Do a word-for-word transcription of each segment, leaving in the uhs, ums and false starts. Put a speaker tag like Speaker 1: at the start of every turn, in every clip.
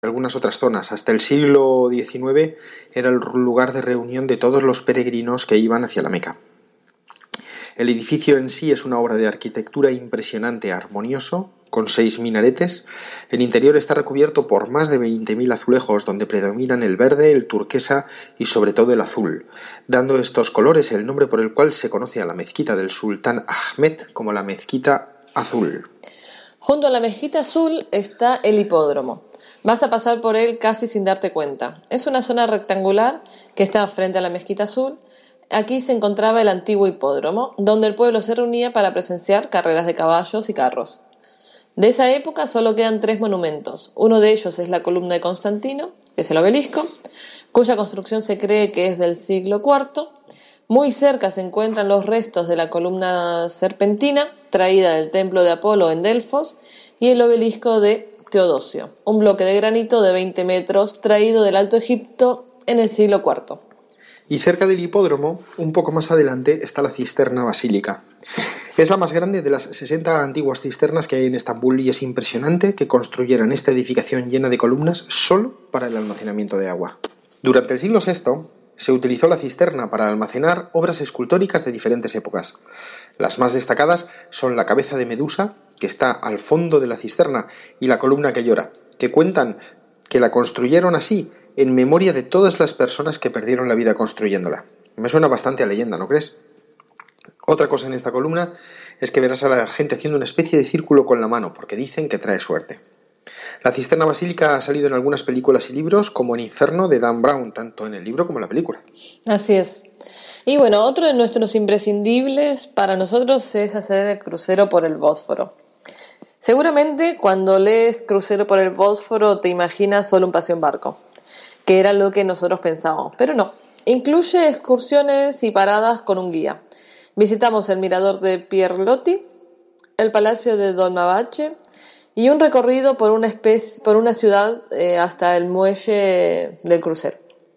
Speaker 1: algunas otras zonas. Hasta el siglo diecinueve era el lugar de reunión de todos los peregrinos que iban hacia la Meca. El edificio en sí es una obra de arquitectura impresionante, armonioso, con seis minaretes. El interior está recubierto por más de veinte mil azulejos, donde predominan el verde, el turquesa y sobre todo el azul, dando estos colores el nombre por el cual se conoce a la mezquita del Sultán Ahmed como la Mezquita Azul.
Speaker 2: Junto a la Mezquita Azul está el hipódromo. Vas a pasar por él casi sin darte cuenta. Es una zona rectangular que está frente a la Mezquita Azul. Aquí se encontraba el antiguo hipódromo, donde el pueblo se reunía para presenciar carreras de caballos y carros. De esa época solo quedan tres monumentos. Uno de ellos es la columna de Constantino, que es el obelisco, cuya construcción se cree que es del siglo cuarto. Muy cerca se encuentran los restos de la columna serpentina, traída del templo de Apolo en Delfos, y el obelisco de Teodosio, un bloque de granito de veinte metros, traído del Alto Egipto en el siglo cuarto.
Speaker 1: Y cerca del hipódromo, un poco más adelante, está la cisterna basílica. Es la más grande de las sesenta antiguas cisternas que hay en Estambul y es impresionante que construyeran esta edificación llena de columnas solo para el almacenamiento de agua. Durante el siglo sexto se utilizó la cisterna para almacenar obras escultóricas de diferentes épocas. Las más destacadas son la cabeza de Medusa, que está al fondo de la cisterna, y la columna que llora, que cuentan que la construyeron así en memoria de todas las personas que perdieron la vida construyéndola. Me suena bastante a leyenda, ¿no crees? Otra cosa en esta columna es que verás a la gente haciendo una especie de círculo con la mano, porque dicen que trae suerte. La cisterna basílica ha salido en algunas películas y libros, como en Inferno de Dan Brown, tanto en el libro como en la película.
Speaker 2: Así es. Y bueno, otro de nuestros imprescindibles para nosotros es hacer el crucero por el Bósforo. Seguramente cuando lees crucero por el Bósforo te imaginas solo un paseo en barco, que era lo que nosotros pensábamos, pero no. Incluye excursiones y paradas con un guía. Visitamos el mirador de Pierlotti, el palacio de Dolmabahce y un recorrido por una, especie, por una ciudad eh, hasta el muelle del crucero.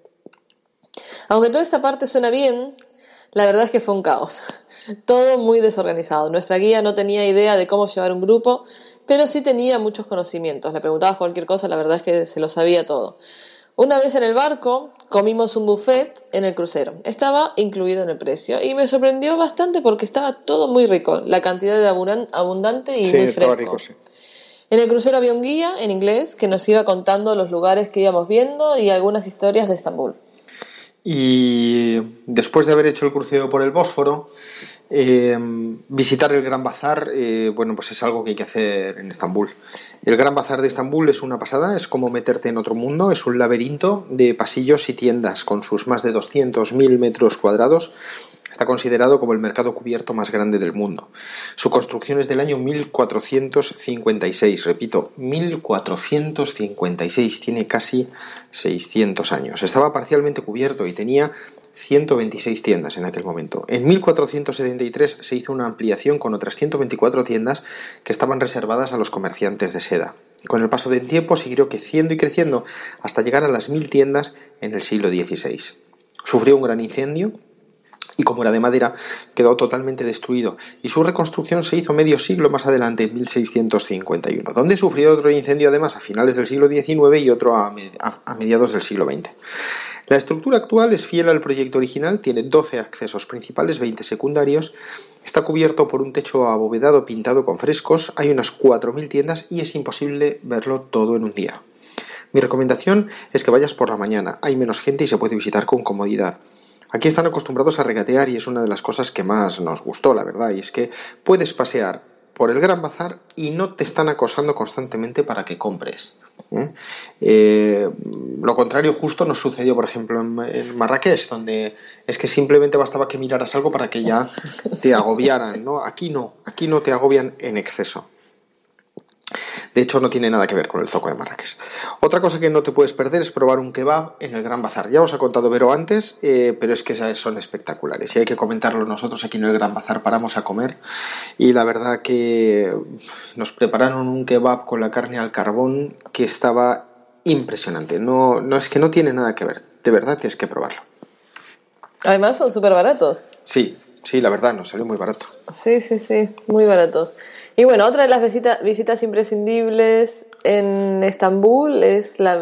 Speaker 2: Aunque toda esta parte suena bien, la verdad es que fue un caos. Todo muy desorganizado. Nuestra guía no tenía idea de cómo llevar un grupo, pero sí tenía muchos conocimientos. Le preguntabas cualquier cosa, la verdad es que se lo sabía todo. Una vez en el barco, comimos un buffet en el crucero. Estaba incluido en el precio y me sorprendió bastante porque estaba todo muy rico. La cantidad de abundante y
Speaker 1: sí,
Speaker 2: muy fresco.
Speaker 1: Rico, sí.
Speaker 2: En el crucero había un guía en inglés que nos iba contando los lugares que íbamos viendo y algunas historias de Estambul.
Speaker 1: Y después de haber hecho el crucero por el Bósforo, eh, visitar el Gran Bazar, eh, bueno, pues es algo que hay que hacer en Estambul. El Gran Bazar de Estambul es una pasada, es como meterte en otro mundo, es un laberinto de pasillos y tiendas con sus más de doscientos mil metros cuadrados. Está considerado como el mercado cubierto más grande del mundo. Su construcción es del año mil cuatrocientos cincuenta y seis, repito, mil cuatrocientos cincuenta y seis, tiene casi seiscientos años. Estaba parcialmente cubierto y tenía ciento veintiséis tiendas en aquel momento. En mil cuatrocientos setenta y tres se hizo una ampliación con otras ciento veinticuatro tiendas que estaban reservadas a los comerciantes de seda. Con el paso del tiempo siguió creciendo y creciendo hasta llegar a las mil tiendas en el siglo dieciséis. Sufrió un gran incendio y como era de madera, quedó totalmente destruido, y su reconstrucción se hizo medio siglo más adelante, en mil seiscientos cincuenta y uno, donde sufrió otro incendio además a finales del siglo diecinueve y otro a, med- a mediados del siglo veinte. La estructura actual es fiel al proyecto original, tiene doce accesos principales, veinte secundarios, está cubierto por un techo abovedado pintado con frescos, hay unas cuatro mil tiendas y es imposible verlo todo en un día. Mi recomendación es que vayas por la mañana, hay menos gente y se puede visitar con comodidad. Aquí están acostumbrados a regatear y es una de las cosas que más nos gustó, la verdad, y es que puedes pasear por el Gran Bazar y no te están acosando constantemente para que compres. ¿eh? Eh, lo contrario justo nos sucedió, por ejemplo, en, en Marrakech, donde es que simplemente bastaba que miraras algo para que ya te agobiaran, ¿no? Aquí no, aquí no te agobian en exceso. De hecho, no tiene nada que ver con el zoco de Marrakech. Otra cosa que no te puedes perder es probar un kebab en el Gran Bazar. Ya os ha contado Vero antes, eh, pero es que son espectaculares. Y hay que comentarlo nosotros aquí en el Gran Bazar. Paramos a comer y la verdad que nos prepararon un kebab con la carne al carbón que estaba impresionante. No, no es que no tiene nada que ver. De verdad tienes que probarlo.
Speaker 2: Además son súper baratos.
Speaker 1: Sí. Sí, la verdad, nos salió muy barato.
Speaker 2: Sí, sí, sí, muy baratos. Y bueno, otra de las visita, visitas imprescindibles en Estambul es la